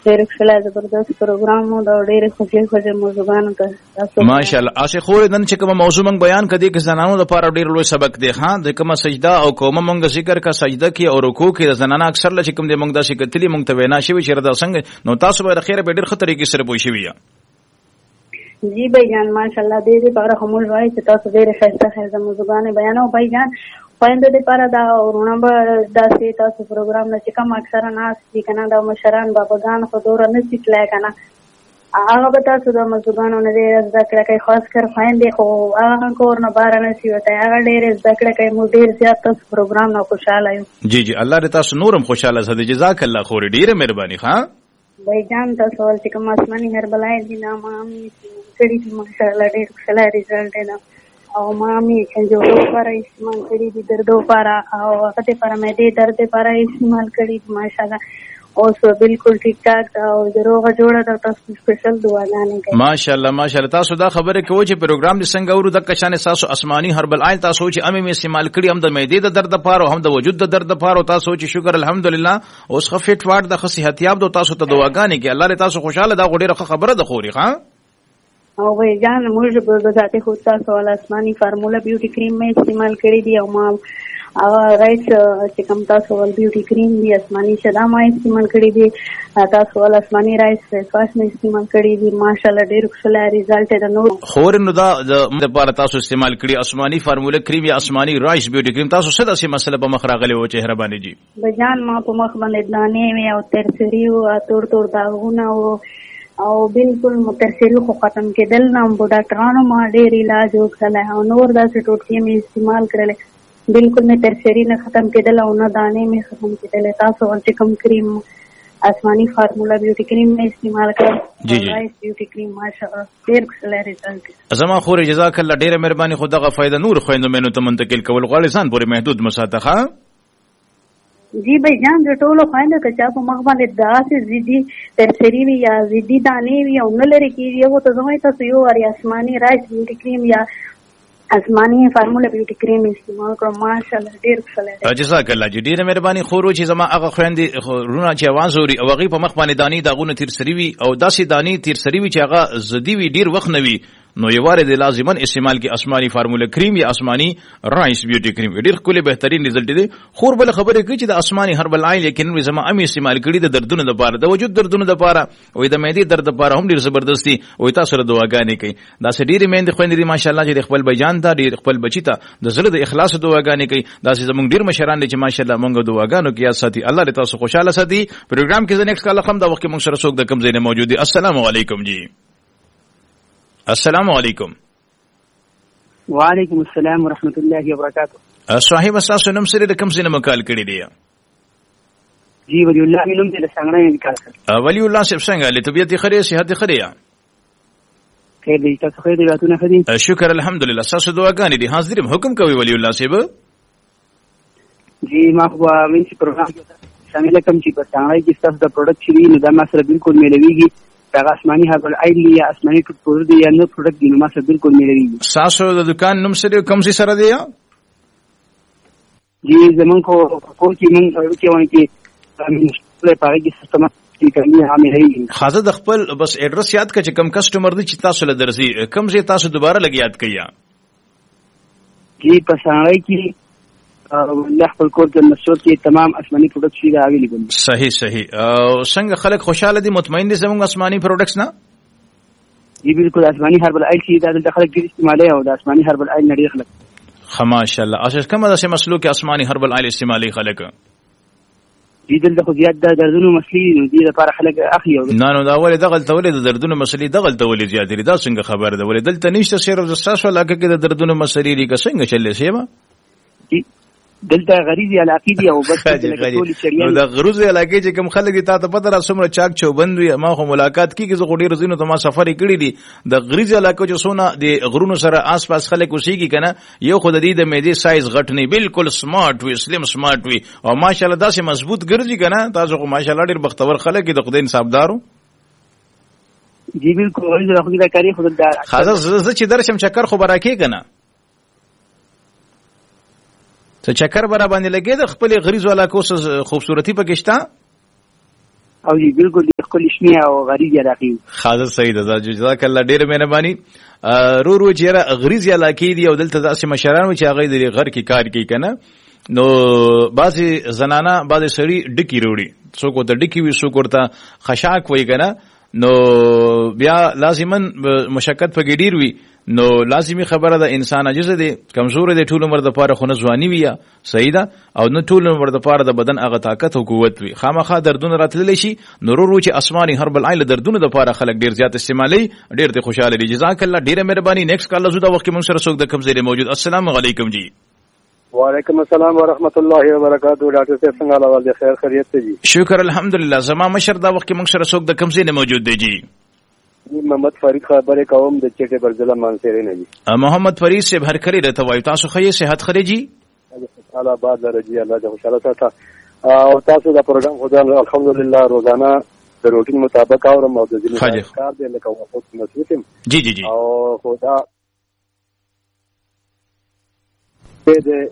ډېر ښکلی زبردست پروګرام و دا ډېرې خوږې موضوعګانو ته ماشاءالله. اسې خورې نن چې کومه موضوع موږ بیان کړې کې زنانو لپاره ډېر لوی سبق دی ها د کومه سجده او کومه موږ ذکر کا سجده کې او رکوع کې د زنانه اکثر ل چې کوم دی موږ داسې کتلی موږ ته وینا شوی چې دا څنګه نو تاسو به خیر به ډېر خطرې کې سره پوي شوی یا جی بھائی جان ماشاءالله دې لپاره هم وایي چې تاسو ډېرې ښایسته موضوعګانې بیانوي بھائی جان خویندو دپاره دا ورونه به داسې تاسو پروګرام نه چې کوم اکثره ناست دي که نه دا مشران باباګان خو دومره نه شي تللی که نه هغه به تاسو د موضوعګانو نه ډېره زده کړه کوي خاص کر خویندې خو هغه کور نه باره نه شي وتی هغه ډېرې زده کړه کوي موږ ډېر زیات تاسو پروګرام نه خوشحاله یو جی جی الله دې تاسو نورم خوشحاله ساتي جزاک الله خورې ډېره مهرباني ښه بھائی جان تاسو چې کوم آسماني هربلای دي نه مامي کړي دي ماشاءالله ډېر ښکلی رزلټ دی او مامي چنجوړو لپاره استعمال کړي دي دردو لپاره او هغه لپاره معدې درد لپاره استعمال کړي دي ماشاءالله اوس بالکل ټیک ټاک او روغه جوړه ده تاسو سپیشل دعاګانې کوي ماشاءالله ماشاءالله تاسو دا خبره کوي چې پروګرام د څنګه ورو د کشانه تاسو آسماني هربل آیل تاسو چې امي استعمال کړي هم د معدې د درد لپاره هم د وجود د درد لپاره تاسو چې شکر الحمدلله اوس خفیت واټ د صحتياب د تاسو ته دعاګانې کوي الله دې تاسو خوشاله دا غوډه خبره ده خوري ها او بھائی جان موږ به ذاته خود تاسو ول آسماني فارمولا بیوټي کریم مې استعمال کړی دی او ما رائس چې کوم تاسو ول بیوټي کریم دی آسماني شدا ما استعمال کړی دی تاسو ول آسماني رائس فیس واش مې استعمال کړی دی ماشاءالله ډېر ښه رزلټ ده نو خور نو دا د لپاره تاسو استعمال کړی آسماني فارمولا کریم یا آسماني رائس بیوټي کریم تاسو څه داسې مسله په مخ راغلی و چې هرباني جی بجان ما په مخ باندې دانې وی او ترسری او تور داغونه او بالکل مترسری خو ختم کېدل نه بو ډاکټرانو ما ډېر علاج وکړل او نور داسې ټوټکې مې استعمال کړل بالکل مې ترسری نه ختم کېدل او نه دانې مې ختم کېدل تاسو ول کوم کریم آسماني فارمولا بیوټي کریم مې استعمال کړل جی جی رائس بیوټي کریم ماشاءالله ډېر ښه رزلټ زما خور جزاک الله ډېر مهرباني خو دغه فائدہ نور خويندو مینو ته منتقل کول غواړي ځان پورې محدود مساته جی بھائی جان د ټولو خویندو که چا په مخ باندې داسې ضدي ترسري وي یا ضدي دانې وي او نه لرې کېږي یو ته زه وایم تاسو یو وارې آسماني رائس بیوټي کریم یا آسماني فارمولا بیوټي کریم استعمال کړم ماشاءالله ډېر ښه دی جزاک الله جی ډېره مهرباني خورو چې زما هغه خویندې رونه چې اواز اوري او هغې په مخ باندې دانې داغونه تیرسري وي او داسې دانې تیرسري وي چې هغه ضدي وي ډېر وخت نه وي نو یو واره د لازمن استعمال کې آسماني فارمولا کریم یا آسماني رائس بیوټي کریم ډېر ښکلی بهترین رزلټ دی خور بل خبره کوي چې د آسماني هربل آیل یقینا زما امي استعمال کړي د دردونو لپاره د وجود دردونو لپاره او د معدې درد لپاره هم ډېر زبردستی او تاسو سره دعاګانې کوي دا سړي مېند خويندې دي ماشاءالله چې خپل بیان ته ډېر خپل بچی ته د زړه د اخلاص دعاګانې کوي دا زموږ ډېر مشران دي چې ماشاءالله موږ دعاګانو کې یا ساتي الله دې تاسو خوشاله ساتي پروګرام کې زنیکس کاله خم دا وخت موږ سره څوک د کم ځای نه موجود دي السلام علیکم جی السلام علیکم وعلیکم السلام ورحمۃ اللہ وبرکاتہ صاحب تاسو نوم سره د کوم ځای نه مکال کړی دی جی ولی الله مینم دې څنګه نه مکال کړ ولی الله صاحب څنګه له طبيعت خره صحت خره خیر دې تاسو خیر دې راتونه خدي شکر الحمدلله تاسو دعاګانې دي حاضرم حکم کوي ولی الله صاحب جی ما خو من چې پروګرام شامل کوم چې په څنګه کې تاسو د پروډکټ شری نه دا مسله بالکل ملويږي دا آسماني هربل آیل یا آسماني ټوټ دی یا نو پروډکټ دی نو ما سره بالکل ملويږي تاسو د دکان نوم سره کوم څه سره دی جی زمون کو کې مونږ ورته وایي چې له پاره کې سیستم خاصه د خپل بس ایڈریس یاد کړه چې کم کسٹمر دي چې تاسو له درځي کم ځای تاسو دوباره لګ یاد کړئ جی په څنګه کې له خپل کور د مسعود کې تمام آسماني پروډکټ شي اویلیبل صحیح څنګه خلک خوشاله دي مطمئن دي زموږ آسماني پروډکټس نه جی بالکل آسماني هربل آیل شي دا د خلک ډیر استعمالي او د آسماني هربل آیل نړۍ خلک ماشاءالله اساس کومه د مسلو کې آسماني هربل آیل استعمالي خلک دي دلته خو زیات د دردونو مسلې دي لپاره خلک اخلي نه نو دا ولې دغه تولې د دردونو مسلې دغه تولې زیات دي دا څنګه خبره ده ولې دلته نشته صرف د تاسو علاقه کې د دردونو مسلې لري که څنګه چلې شیبه دلته غریزي علاقې دي او بس د غریزي علاقې چې کوم خلک دي تاسو پته را سمره چاک چوبند وي ما خو ملاقات کیږي زه غوډیر زینو ته ما سفر کړی دي د غریزي علاقې چې سونه د غرونو سره آس پاس خلک اوسېږي کنه یو خود دې د معدې سایز غټ نه بالکل سمارټ وي سلیم سمارټ وي او ماشاءالله داسې مضبوط ګرځي کنه تاسو خو ماشاءالله ډیر بختور خلک دي د خدای انصافدارو جی بالکل ولې خو دا کاری خود دا خاصه زه چې درشم چکر خو براکې کنه ته چکر برا باندې لګې د خپل غریزو علاقو سره خوبصورتي پکښتا او جی بالکل بالکل شنی او غریزي علاقې. خاصه صحیح ده. جزاک الله ډېر مهرباني. رو چې غریزي علاقې دي او دلته داسې مشران چې هغه د غر کې کار کوي کنه، نو بعضی زنانه بعضی سړي ډکی وروړي، څوک ورته ډکی وي څوک ورته خشاک وایي کنه، نو بیا لازمن مشقت پکې ډیر وي. نو لازمی خبره ده انسان عاجز دی، کمزور دی، ټول عمر د پاره خو نه ځواني وي صحیح ده، او نه ټول عمر د پاره د بدن هغه طاقت او قوت وي. خامخا دردونه راتللی شي. نو رو چې اسماني هربل عین دردونه د پاره خلک ډیر زیات استعمالي، ډیر ته خوشاله دي. جزاک الله ډیره مهرباني. نیکسټ کال زو دا وخت کې موږ سره څوک د کوم ځای موجود. السلام علیکم جی. وعلیکم السلام ورحمۃ اللہ وبرکاتہ. ډاکټر صاحب څنګه حال دی؟ خیر خیریت ته جی؟ شکر الحمدلله. زما مشر دا وخت کې موږ سره څوک د کوم ځای موجود دی جی؟ محمد فرید خبرې کوم د چټه برزله مانسره نه جی. محمد فرید سے هر کړی رته وای تاسو خې صحت خري جی؟ الله آباد لري، الله دې خوشاله ساته. او تاسو دا پروګرام خدای الحمدلله روزانه د روټین مطابق اورم او د ځینې کار دې لکه وخت مسوتم جی جی جی. او خدا دې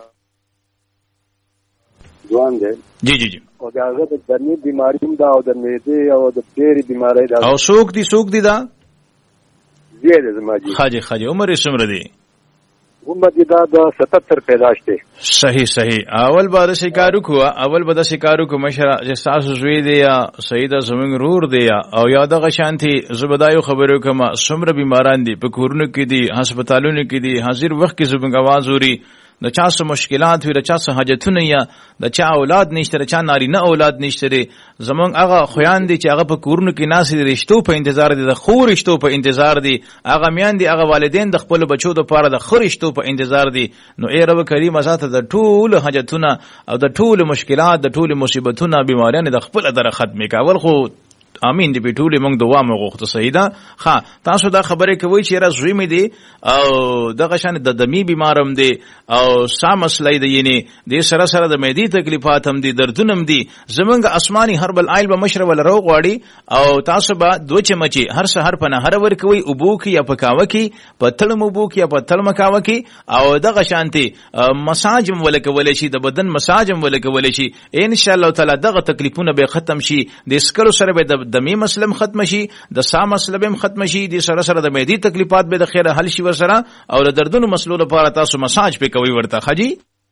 ځوان دی جی جی جی. او دا هغه د درنی بیماری دا او د معدې او د ډېری بیماری دا. او څوک دی دا؟ زیاده زما جی. خاجي عمر یې څومره دی؟ عمر دې دا د 77 پیدائش دی. صحیح. اول به د شکارو کو مشره چې تاسو زوی دی یا سیده زمونږ رور دی او یا دغه شانتي زبدایو خبرو کوم څومره بیماران دي په کورونو کې دي، هسپتالونو کې دي، حاضر وخت کې زمونږ आवाज اوري، د چا څه مشکلات وي، د چا څه حاجتونه یا د چا اولاد نشته، د چا نارینه اولاد نشته، زمونږ هغه خویان دي چې هغه په کورونو کې ناسي دي، رشتو په انتظار دي، د خور رشتو په انتظار دي، هغه میان دي، هغه والدین د خپل بچو د پاره د خور رشتو په انتظار دي. نو ای رب کریم ذات د ټول حاجتونه او د ټول مشکلات د ټول مصیبتونه بیماریان د خپل در ختمې کول. خو امین دی په ټولې موږ دعا مو غوښته صحیح ده. ها تاسو دا خبره کوي چې را زوی مې دی او دغه شان د دمی بیمارم دی او سا مسلې دی، یعنی د سره سره د معدې تکلیفات هم دي، دردونه هم دي. زمونږ اسماني هربل عایل به مشر ول روغ واړي او تاسو به دوه چمچي هر سحر په نهر ور کوي او بو کې یا پکاوه کې په تل مو بو کې یا په تل مکاوه کې او دغه شانتي مساج هم ولکول شي، د بدن مساج هم ولکول شي. ان شاء الله تعالی دغه تکلیفونه به ختم شي، د سکرو سره به د می مسلم ختم شي، د سا مسلم ختم شي، د سره سره د معدې تکلیفات به د خیره حل شي ورسره او د دردونو مسلو لپاره تاسو مساج په کوي ورته. خجی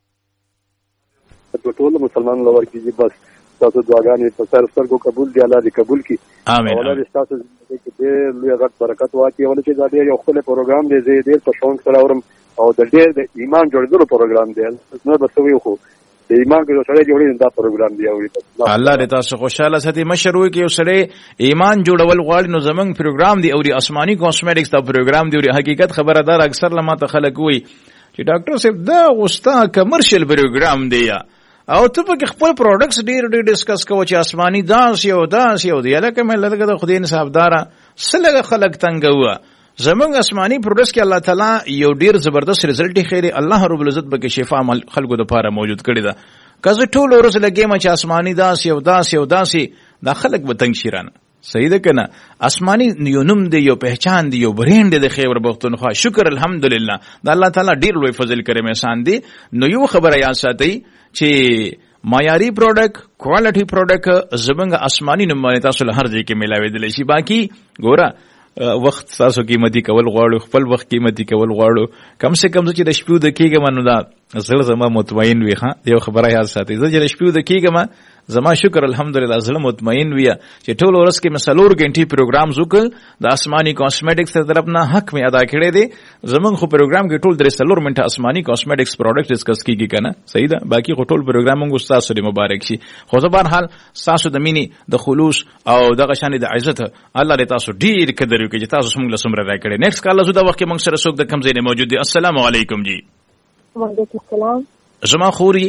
ټول مسلمان لور کیږي، بس تاسو دعاګانې په سر سر کو قبول دی، الله دې قبول کړي. امين. الله دې تاسو دې لوی غټ برکت واچي. ولې چې دا ډېر یو خپل پروګرام دی، زه ډېر په شوق سره اورم او د ډېر د ایمان جوړېدلو پروګرام دی. نو بس ویو خو د ایمان کې سره جوړې دا پروګرام دی. او الله دې تاسو خوشاله ساتي. مشروع کې سره ایمان جوړول غواړي نو زمنګ پروګرام دی او آسماني کاسمیټکس دا پروګرام دی. حقیقت خبره دار اکثر لمه ته خلک وي چې ډاکټر صاحب دا غوستا کمرشل پروګرام دی او ته په خپل پروډکټس ډېر ډیسکس کوو چې آسماني داس یو دی لکه مې لږه د خدای انصافدار سره خلک تنګوا. زمونږ آسماني پروډکټس کې الله تعالی یو ډیر زبردست رزلټ خیره الله رب العزت به کې شفا خلکو د پاره موجود کړی دا. کزه ټول ورځ لګیم چې آسماني داس یو داسي دا خلک به تنگ شیرانه صحیح ده کنه. آسماني یو نوم دی، یو پہچان دی، یو برند دی خیر بختون خو. شکر الحمدلله دا الله تعالی ډیر لوی فضل کریم احسان دی. نو یو خبره یاد ساتئ چې معیاري پروډکټ کوالټي پروډکټ زمونږ آسماني نوم تاسو له هر ځای کې ملاوي شي. باقي ګوره وخت تاسو قیمتي کول غواړو، خپل وخت قیمتي کول غواړو، کم سے کم چې د شپو د کېږم نو دا زړه زما مطمئن وي. ها یو خبره یاد ساتئ، زه چې د شپو د کېږم زما شکر الحمدلله زړه مطمئن وي چې ټول ورځ کې مسلور غنټي پروګرام وکړ د آسماني کاسمیټکس تر طرف نه حق می ادا کړی دی. زمونږ خو پروګرام کې ټول 3 منټه آسماني کاسمیټکس پروډکټ ډیسکس کیږي کنه صحیح ده. باقي خو ټول پروګرام موږ استاد سره مبارک شي. خو زه بهر حال تاسو د مینی د خلوص او دغه شان د عزت الله دې تاسو ډیر قدر وکړي چې تاسو موږ له سمره راکړي. نیکسټ کال زو دا وخت کې موږ سره څوک د کم ځای موجود دي. السلام علیکم جی. وعلیکم السلام. زما خوري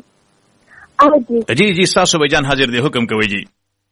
جی تاسو به جان حاضر دی، حکم کوي جی.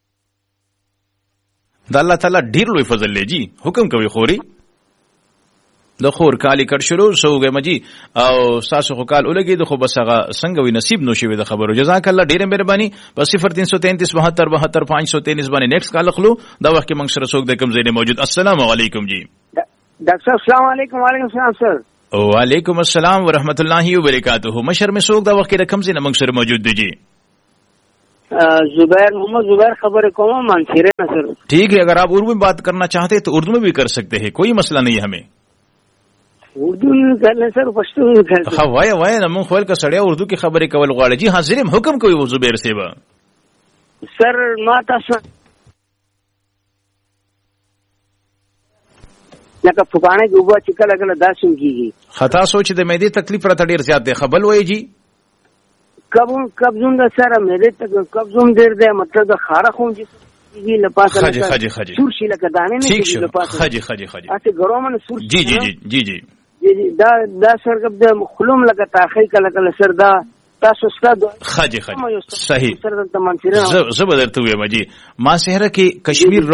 د الله تعالی ډیر لوی فضل لري جی. حکم کوي خوري د خور کالی کړ شروع سوګه مجي او تاسو خو کال ولګي د خو بس هغه څنګه وي نصیب نو شوی د خبرو. جزاک الله ډیره مهرباني. بس 0333 72 72 533 باندې نیکسټ کال خلو دا وخت کې موږ سره څوک د کوم ځای موجود. السلام علیکم جی. ډاکټر السلام علیکم. وعلیکم السلام سر. وعلیکم السلام ورحمۃ اللہ وبرکاتہ. مشر میں څوک دا وخت کې د کوم ځای موږ سره موجود دی جی؟ जुबैर मोहम्मद जुबैर खबर कोमा मानसिरे ना सर। ठीक है, अगर आप उर्दू में बात करना चाहते हैं तो उर्दू में भी कर सकते हैं, कोई मसला नहीं है हमें। उर्दू में कर ले सर, पश्तो में कर ले। हाँ वाया वाया नमो खोल का सड़िया उर्दू की खबर कवल गाड़े जी। हाँ जिरम हुक्म कोई वो जुबैर से बा सर माता सर लका फुकाने के ऊपर चिकल अगला दासुन की खता सोच दे मेरी तकलीफ रहा ढेर ज्यादा खबल वही जी कब्जुम दा सर मेरे तक कब्जुम देर दे मतलब खारा खून जी लपास खाजी खाजी खाजी सुरशी लका दाने में ठीक लपास खाजी खाजी खाजी ऐसे घरों में सुरशी जी जी जी जी जी जी दा सर कब दे खुलुम लका ताखी का लका सर दा खाजी खाजी सही जबरदस्त हुए मजी मानसेहरा के कश्मीर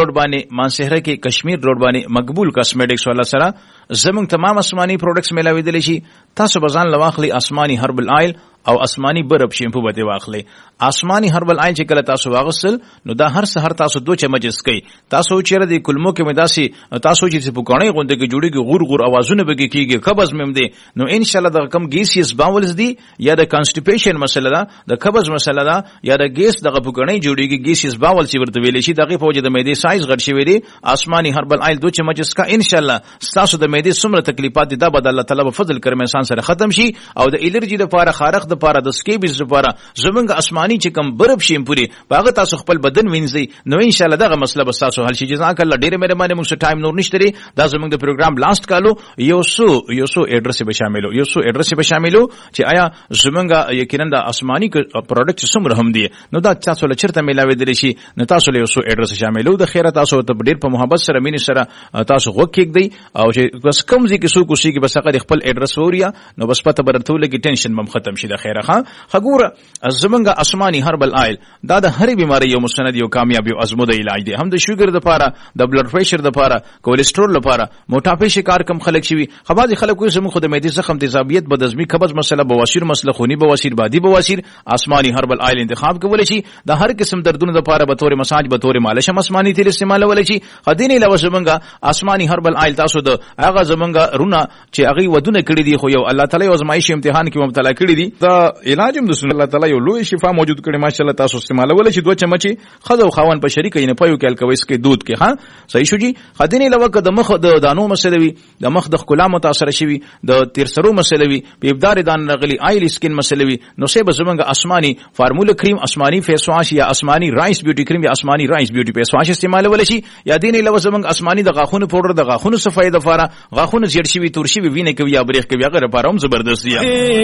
रोड बाने मकबूल कॉस्मेटिक्स वाला सरा जमंग तमाम आसमानी प्रोडक्ट्स मिलावी दिले छी तासो बजान लवाखली आसमानी हर्बल ऑयल او आसमानी बरफ शैम्पू बते वाखले आसमानी हर्बल ऑयल चकला तासो वागसल नो दा हर सहर तासो 2 चम्मच इसकई तासो चेहरे दी कुलमो के मेदासी तासो जी से पुकाणे गोंदे की जुड़ी की गुर गुर आवाजों बगे कीगे कब्ज में दे नो इंशाल्लाह दा कम गैसियस बावल्स दी या दा कॉन्स्टिपेशन मसला दा कब्ज मसला दा या दा गैस दा पुकाणे जुड़ी की गैसियस बावल सी वर्त वेले शी दागे फौज द मेदे साइज गडशी वेदे आसमानी हर्बल ऑयल 2 चम्मच इसका इंशाल्लाह तासो द मेदे सुमर तकलीफात दा बद अल्लाह ताला फजल कर में इंसान सर खत्म शी और द एलर्जी द पारा खारख द पारा द स्केबिस द पारा जमंग आसमानी चिकम बरफ शैम्पूरी बाग तासो खपल बदन विनजी नो इंशाल्लाह दा मसला बस तासो हल शी जज़ाकल्लाह ढेर मेरे माने मुझसे टाइम नूर निश्तरी दा जमंग द प्रोग्राम लास्ट कालो योसो एड्रेस पे शामिलो चे आया जमंग यकीनन दा आसमानी के प्रोडक्ट सुम रहम दिए नो दा तासो लचरता मिलावे दिलेशी न तासो ले योसो एड्रेस शामिलो द खैर तासो त ढेर पे मोहब्बत सर मिनी सर तासो गो केक दी और बस कम जी के सु कुसी के बस अगर खपल एड्रेस होरिया नो बस पता बरतु लगी टेंशन बम खत्म शी दा खैर हां खगूर जमंग आसमानी हर्बल ऑयल दादा हर बीमारी यो मुसनद यो कामयाबी अजमुद इलाज दे हम द शुगर द पारा द ब्लड प्रेशर द पारा कोलेस्ट्रॉल द पारा मोटापे शिकार कम खलक शिवी खबाज खलक कोई जम खुद मेदी जख्म तेजाबियत बदअज़मी कब्ज मसला बवासीर मसला खूनी बवासीर बादी बवासीर आसमानी हर्बल ऑयल इंतखाब के बोले ची द हर किस्म दर्दुन द पारा बतौर मसाज बतौर मालिश आसमानी तेल इस्तेमाल वाले ची खदीन इलावा जमंग आसमानी हर्बल ऑयल तासो द आगा जमंग रुना चे अगी वदुने कड़ी दी हो यो अल्लाह ताला आजमाइश इम्तिहान की मुब्तला कड़ी दी द इलाज में अल्लाह ताला यो लोई शिफा मौजूद करे माशाल्लाह तासो इस्तेमाल वाले ची 2 चम्मच खद और खावन पर शरीक इन पयो कैल कवइस के दूध के हां सही शु जी खदीन इलावा क दमख द दानो मसलवी दमख द खुला मुतासर शिवी द तिरसरो मसलवी बेबदार दान रगली ऑयल स्किन मसलवी नसेब जमंग आसमानी फार्मूला क्रीम आसमानी फेस वॉश या आसमानी राइस ब्यूटी क्रीम या आसमानी राइस ब्यूटी फेस वॉश इस्तेमाल वाले ची या दीन इलावा जमंग आसमानी द गाखुन पाउडर द गाखुन सफाई द फारा गाखुन जेडशीवी तुरशीवी वीने के या ब्रेक के या कर पारा हम जबरदस्त या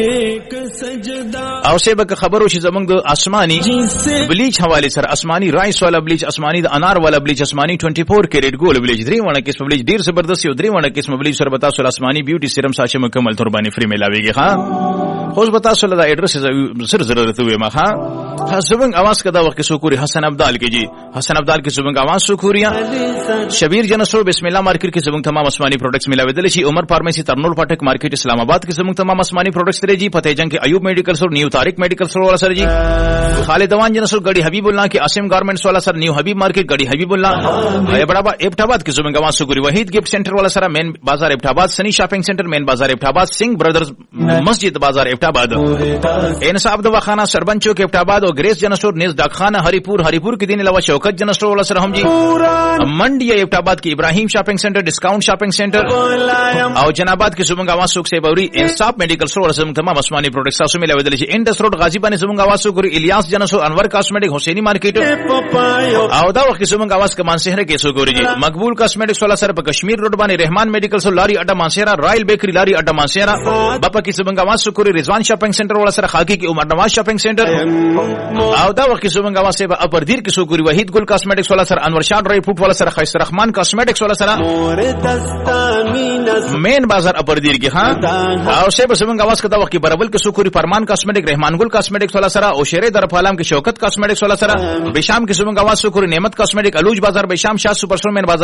औसे बक खबरों से जमंग द आसमानी ब्लीच हवाले सर आसमानी राइस वाला ब्लीच आसमानी द अनार वाला ब्लीच आसमानी 24 कैरेट गोल्ड ब्लीच द्रीवाना किस्म ब्लीच ढेर जबरदस्त यो द्रीवाना किस्म ब्लीच सर बता सर आसमानी ब्यूटी सीरम साचे मुकम्मल तुरबानी फ्री में लावेगी हां खोज बता सर द एड्रेस सर जरूरत हुए मा हां जमंग आवाज का दावा के सुकुरी हसन अब्दाल के जी हसन अब्दाल के जमंग आवाज सुकुरिया शबीर जनसो बिस्मिल्लाह मार्केट के जमंग तमाम आसमानी प्रोडक्ट्स मिलावे दलेची उमर फार्मेसी तरनोल फाटक मार्केट इस्लामाबाद के जमंग तमाम आसमानी प्रोडक्ट्स तेरे जी फतेह जंग के Ayub medical store new Tariq medical store वाला सर जी खालिद दवान जनसो गड़ी हबीबुल्लाह के आसिम गारमेंट्स वाला सर न्यू हबीब मार्केट गड़ी हबीबुल्लाह एबटाबाद के जमंग आवाज सुकुरी वहीद गिफ्ट सेंटर वाला सर मेन बाजार एबटाबाद सनी शॉपिंग सेंटर मेन बाजार एबटाबाद सिंह ब्रदर्स मस्जिद बाजार एबटाबाद इंसाफ दवाखाना सरबंचो के एबटाबाद और ग्रेस जनस्टोर निज डाकखाना हरिपुर के दिन अलावा शौकत जनस्टोर वाला सर हम जी मंडी एबटाबाद की Ibrahim shopping centre discount shopping centre और जनाबाद के जुमंग आवाज सुख से बवरी इंसाफ मेडिकल स्टोर तमाम आसमानी प्रोडक्ट्स सासु में लेवल दी इंडस रोड गाजीपुर ने जुमंग आवाज सुख इलियास जनस्टोर अनवर कॉस्मेटिक हुसैनी मार्केट आवदा वक्त के जुमंग आवाज का मानसेहरा के सुगोरी जी मकबूल कॉस्मेटिक्स वाला सर पर कश्मीर रोड बानी रहमान मेडिकल स्टोर लारी अड्डा मानसेहरा रॉयल बेकरी लारी अड्डा मानसेहरा बापा की जुमंग आवाज सुखोरी रिजवान शॉपिंग सेंटर वाला सर खाकी की उमर नवाज शॉपिंग सेंटर आवदा वक्त की जुमंग आवाज से अपरदीर की सुगोरी वहीद गुल कॉस्मेटिक्स वाला सर अनवर शाह ड्राई फ्रूट वाला सर खैस रहमान कॉस्मेटिक्स वाला सर मेन बाजार अपरदीर की हां और से जुमंग आवाज का दावा की बरवल के सुखोरी फरमान कॉस्मेटिक रहमान गुल कॉस्मेटिक्स वाला सर और शेरे दरफालाम की शौकत कॉस्मेटिक्स वाला सर बेशाम की जुमंग आवाज सुखोरी नेमत कॉस्मेटिक अलूज बाजार बेशाम शाह सुपर स्टोर मेन बाजार